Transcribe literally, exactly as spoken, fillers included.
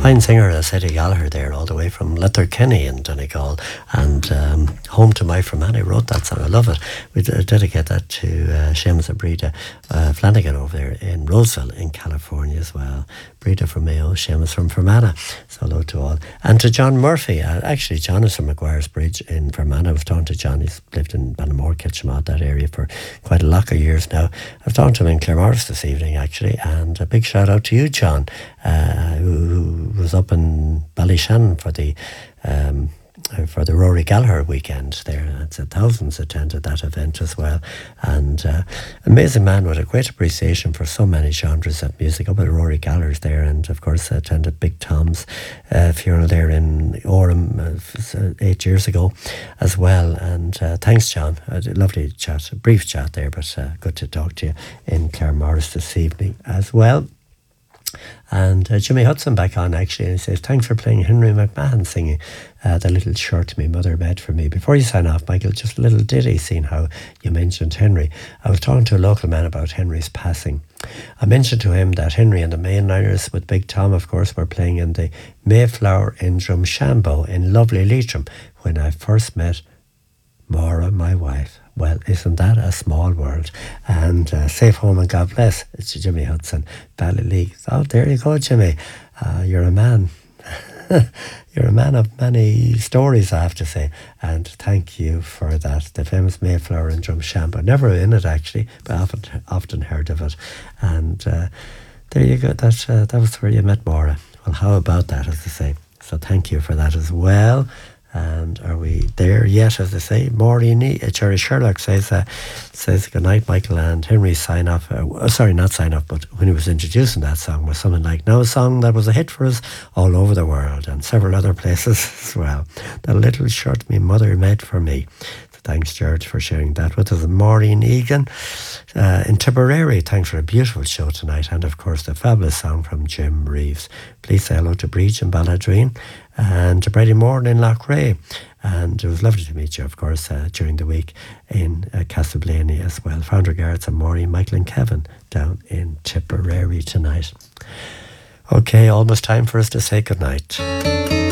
fine singer, uh, Sadie Gallagher there, all the way from Letterkenny in Donegal, and um, Home to My Fermanagh wrote that song. I love it. We d- dedicate that to uh, Seamus and Breda uh, Flanagan over there in Roseville in California as well. Breda from Mayo, Seamus from Fermanagh. So hello to all. And to John Murphy. Uh, actually, John is from Maguire's Bridge in Fermanagh. I've talked to John. He's lived in Banamore, Kilchimod, that area for quite a lot of years now. I've talked to him in Claremorris this evening, actually. And a big shout out to you, John, uh, who, who was up in Ballyshannon for the... Um, for the Rory Gallagher weekend there. It's a thousands attended that event as well, and uh, amazing man with a great appreciation for so many genres of music. Up at Rory Gallagher's there, and of course attended Big Tom's uh, funeral there in Orem uh, eight years ago as well. And uh, thanks, John. A lovely chat, a brief chat there, but uh, good to talk to you in Claremorris this evening as well. And uh, Jimmy Hudson back on actually, and he says, thanks for playing Henry McMahon singing uh, the little shirt my mother made for me. Before you sign off, Michael, just a little ditty, seeing how you mentioned Henry. I was talking to a local man about Henry's passing. I mentioned to him that Henry and the Mainliners with Big Tom, of course, were playing in the Mayflower in Drumshambo in lovely Leitrim when I first met Maura, my wife. Well, isn't that a small world? And uh, safe home and God bless. It's Jimmy Hudson, Ballyleague. Oh, there you go, Jimmy. Uh, you're a man. You're a man of many stories, I have to say. And thank you for that. The famous Mayflower in Drumshambo. Never in it, actually, but often, often heard of it. And uh, there you go. That, uh, that was where you met Maura. Well, how about that, as I say? So thank you for that as well. And are we there yet, as I say? Maureen, uh, Cherry Sherlock says, uh, says good night, Michael, and Henry sign off. Uh, sorry, not sign off, but when he was introducing that song was something like, now a song that was a hit for us all over the world and several other places as well. That little shirt my mother made for me. So thanks, George, for sharing that with us. And Maureen Egan uh, in Tipperary, thanks for a beautiful show tonight. And of course, the fabulous song from Jim Reeves. Please say hello to Breach and Balladreen, and to Brady Moore in Loughrea. And it was lovely to meet you, of course, uh, during the week in uh, Castleblaney as well. Founder Garrett and Maureen, Michael and Kevin down in Tipperary tonight. Okay, almost time for us to say goodnight.